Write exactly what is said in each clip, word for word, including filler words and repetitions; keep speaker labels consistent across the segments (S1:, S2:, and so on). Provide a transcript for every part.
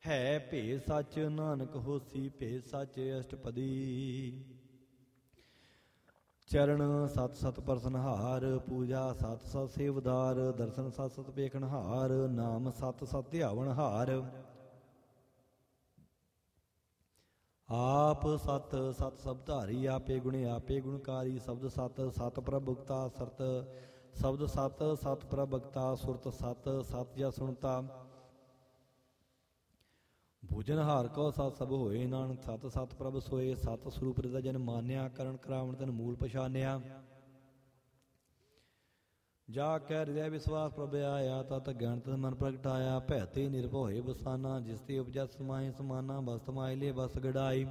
S1: ਹੈ ਭੇਦ ਸੱਚ ਨਾਨਕ ਹੋਸੀ ਭੇਦ ਸੱਚ ਅਸ਼ਟਪਦੀ। ਚਰਨ ਸਤ ਸਤ ਪਰਸਨਹਾਰ ਪੂਜਾ ਸਤ ਸਤ ਸੇਵਦਾਰ ਦਰਸ਼ਨ ਸਤ ਸਤ ਵੇਖਣਹਾਰ ਨਾਮ ਸਤ ਸਤ ਧਿਆਵਣਹਾਰ। ਆਪ ਸਤ ਸਤ ਸਭ ਧਾਰੀ ਆਪੇ ਗੁਣੇ ਆਪੇ ਗੁਣਕਾਰੀ ਸ਼ਬਦ ਸਤ ਸਤ ਪ੍ਰਭੁਗਤਾ ਸਰਤ ਸ਼ਬਦ ਸਤ ਸਤ ਪ੍ਰਭਗਤਾ ਸੁਰਤ ਸਤ ਸਤ ਜਾ ਸੁਣਤਾ। ਭੋਜਨ ਹਾਰ ਕੋ ਸਤ ਸਭ ਹੋਏ ਨਾਨਕ ਸਤ ਸਤ ਪ੍ਰਭ ਸੋਏ। ਸਤ ਸਰੂਪ ਰਿਦਾ ਜਨ ਮਾਨਿਆ ਕਰਨ ਕਰਾਵਣ ਤਨ ਮੂਲ ਪਛਾਨਿਆ। ਜਾ ਕੈ ਹਿਰਦੈ ਵਿਸਵਾਸ ਪ੍ਰਭ ਆਇਆ ਤਤ ਗਿਆਨ ਤਤ ਮਨ ਪ੍ਰਗਟਾਇਆ। ਭੈ ਤੇ ਨਿਰਭਉ ਬਸਾਨਾ ਜਿਸ ਤੇ ਉਪਜਾ ਸਮਾਏ ਸਮਾਨਾ ਬਸਤ ਮਾਇ ਲੇ ਬਸ ਗੜਾਈ।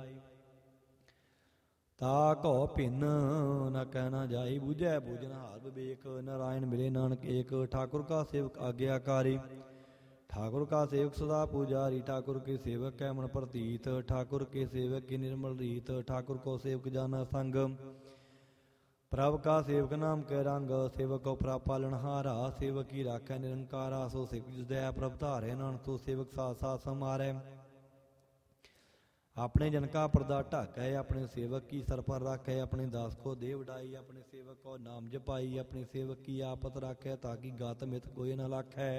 S1: ਤਾ ਕਉ ਭਿੰਨ ਨ ਕਹਿਣਾ ਜਾਈ ਬੂਝੈ ਭੋਜਨ ਹਾਰ ਵਿਵੇਕ। ਨਾਰਾਇਣ ਮਿਲੇ ਨਾਨਕ ਏਕ ਠਾਕੁਰ ਕਾ ਸੇਵਕ ਆਗਿਆਕਾਰੀ। ठाकुर का सेवक सदा पुजारी ठाकुर के सेवक है मन प्रतीत। ठाकुर के सेवक की निर्मल रीत ठाकुर को सेवक जाना संग। प्रभ का सेवक नाम के रंग सेवक को प्रभ पालनहारा। सेवक की राखै निरंकारा सो सेवक जिस दया प्रभ धारे नानक सो सेवक साथ साथ समारे। अपने जन का पर्दा ढाकै अपने सेवक की सर पर राखै। अपने दास को दे वडाई अपने सेवक को नाम जपाई। अपने सेवक की आपत राखै ताकि गात मित कोई न लाखै।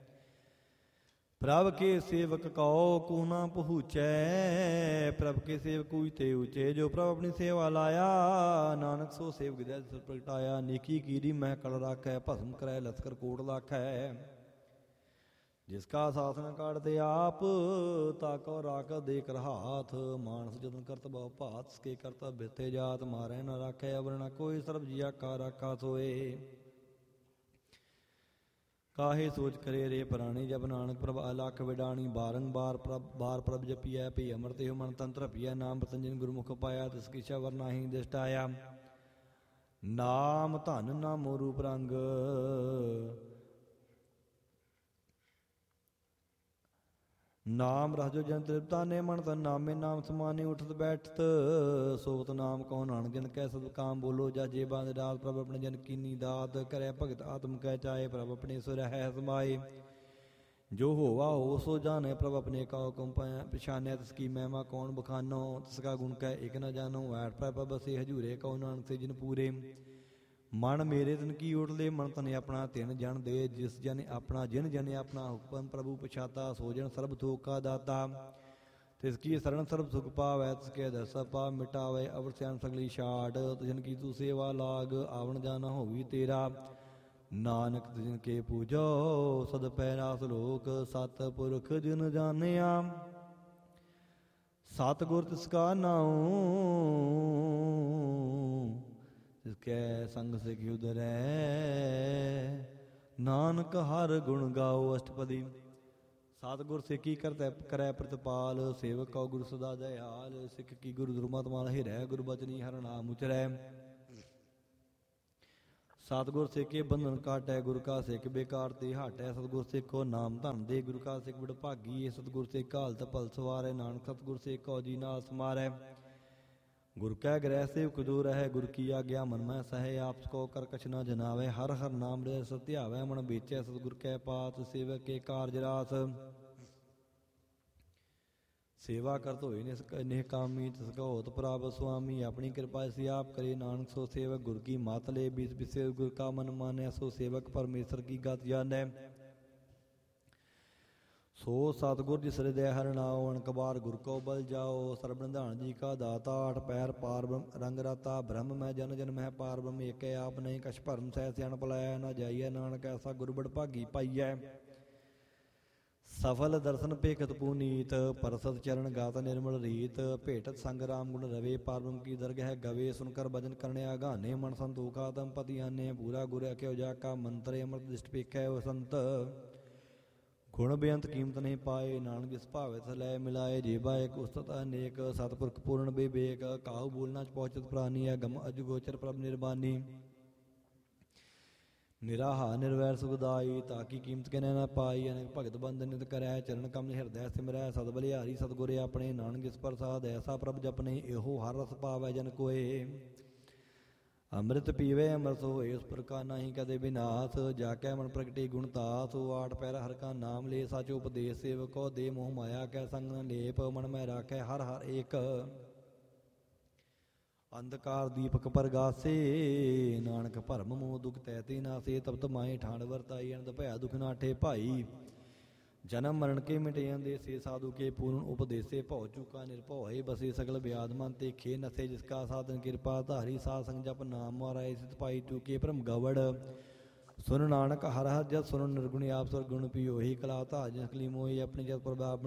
S1: प्रभ के सेवक कहो कू ना पहुँचै प्रभ के सेवक ऊँचे ऊँचे। जो प्रभ अपनी सेवा लाया नानक सो सेवक दया सिर प्रगटाया। नेकी कीरी मह कल राखै भस्म करै लश्कर कोट लाखै। जिसका शासन काटते आप ताको राख दे कर हाथ। मानस जतन करत बहु भात सके करत बिरते जात। मारै न राखै अवर न कोई सर्ब जिया का राखा सोए। काहे सोच करे रे प्राणी जब नानक प्रभ अलख विडाणी। बारंबार प्रभ बार प्रभ जपिया पी अमृत हो मन तंत्र पिया। नाम पतंजन गुरमुख पाया तिसकी शवर नाही दिष्टाया। नाम धन नामो रूप रंग नाम रसजो जन तृप्ता ने मन तन नामे नाम समाने उठत बैठत। सोवत नाम कहो नानक जन कै सद काम बोलो जाजे बांध रात। प्रभ अपने जन कीनी दात करे भगत आत्म कै चाहे। प्रभ अपने सुर है समाए जो होवा हो सो जाने। प्रभ अपने का हुकुम पछाने तिसकी महिमा कौन बखानो। तिसका गुण कै एक न जानो ऐठ प्रभ बसे हजूरे कहो नानक से जिन पूरे। मन मेरे तन की ओटले मन तने अपना तिन जन दे। जिस जन अपना जिन जने अपना हुक्म प्रभु पछाता सो जन सर्ब थोक का दाता। तिसकी शरण सर्ब सुख पावै तिसके दस पाप मिटावे। अवर स्यान सगली छाट तिजन की तू सेवा लाग। आवन जाना होवी तेरा नानक तिजन के पूजो सद पैरास लोक। सत पुरख जिन जानिया सतगुर तिसका नाऊं। जिसके संग से क्यों दरै नानक हर गुण गाओ अष्टपदी। सतगुर सिक्की करतै करै प्रतिपाल। सेवक कौ गुरु सदा दयाल। सिख की गुरु दुर्मत माल हिरै गुरु बचनी हर नाम उचरै। सतगुर सिक्के बंधन काटै गुरु का सिख बेकार ते हटै। सतगुर सिक्खो नाम धन दे गुरु का सिख बड़ भागी। सतगुर सिख हालत पल सवारै नानक सतगुर सिख कौ जी नाल समारै। गुर कै ग्रह सेवक जो रह गुर की आज्ञा मन मैं सहे। आप को कर कछ न जनावे हर हर नाम रे सत्यावै। मन बेचै सतगुर कै पात सेवक के कारज रास। सेवा करत होए नेह कामी तिसका होत प्राप्त स्वामी। अपनी कृपा से आप करे नानक सो सेवक गुर की मात ले। बीस बिसे गुर का मन मानै सो सेवक परमेश्वर की गत जानै। सो सतगुर जिस हृदय हर नाओ अणक बार गुर को बल जाओ। सर्वनिधान जी का दाता आठ पैर पार ब्रह्म रंग राता। ब्रह्म मैं जन जन मैं पार ब्रह्म एक आप नहीं कछ भरम सह सियाण पलाया। न जाइए नानक ऐसा गुर बड़ भागी पाइयै। सफल दर्शन पेखत पुनीत परसत चरण गात निर्मल रीत। भेटत संग राम गुण रवे पार ब्रह्म की दरगह गवे। सुनकर भजन करने आगाने मन संतोखा दंपति आने। पूरा गुर अख्यो जाका मंत्र अमृत दृष्ट पेखै संत। गुण बेअंत कीमत नहीं पाए नानक जिस भावे लै मिलाए। जेबा एक उस्तत अनेक सतपुरख पूर्ण बेबेक। काहू बोलना पहुँचत प्राणी अगम अजगोचर प्रभ निर्बानी। निराहा निर्वैर सुखदाई ताकि कीमत कहने न पाई। अनेक भगत बंद नित करै चरण कमल हृदय सिमरै। सद बलिहारी सतगुर अपने नानक जिस प्रसाद ऐसा प्रभ जपने। एहो हर रस पावै जन कोय। ਅੰਮ੍ਰਿਤ ਪੀਵੇ ਅੰਮ੍ਰਿਤ ਹੋਏ ਉਸ ਪ੍ਰਕਾਰ ਨਾਹੀ ਕਦੇ ਵਿਨਾਸ਼। ਜਾ ਕੇ ਮਨ ਪ੍ਰਗਟੀ ਗੁਣ ਤਾਸ ਆਠ ਪੈਰ ਹਰ ਕਾ ਨਾਮ ਲੈ ਸਚ ਉਪਦੇਸ਼ ਸੇਵਕੋ ਦੇ ਮੋਹ ਮਾਇਆ ਕੈ ਸੰਗ ਨ ਲੇਪ ਮਨ ਮੈਂ ਰਾਖੈ ਹਰ ਹਰ ਏਕ। ਅੰਧਕਾਰ ਦੀਪਕ ਪਰਗਾਸੇ ਨਾਨਕ ਭਰਮ ਮੋਹ ਦੁਖ ਤੈਤੇ ਨਾਸੇ ਤਪਤ ਮਾਏ ਠਾਣ ਵਰਤਾਈ ਅਨੰਦ ਭਇਆ ਦੁਖ ਨਾਠੇ ਭਾਈ। ਜਨਮ ਮਰਨ ਕੇ ਮਿਟੇ ਜਾਂਦੇ ਸੇ ਸਾਧੂ ਕੇ ਪੂਰਨ ਉਪਦੇਸੇ ਭਉ ਚੁਕਾ ਨਿਰਭਉ ਹੈ ਬਸੇ ਸਗਲ ਬਿਆਦ ਮਨ ਤੇ ਖੇ ਨਸੇ ਜਿਸ ਕਾ ਸਾਧਨ ਕਿਰਪਾ ਧਾਰੀ ਸਾਧ ਸੰਗ ਜਪ ਨਾਮ ਮਾਰਾਏ ਸਿਤ ਪਾਈ ਚੁਕੇ ਭਰਮ ਗਵੜ। ਸੁਨ ਨਾਨਕ ਹਰ ਹਰ ਜਸ ਸੁਨ ਨਿਰਗੁਣ ਆਪ ਸਰ ਗੁਣ ਪੀਓ ਹੀ ਕਲਾ ਧਾਜ ਨਕਲੀ ਮੋਹੀ ਆਪਣੇ ਜਤ ਪ੍ਰਭਾਵ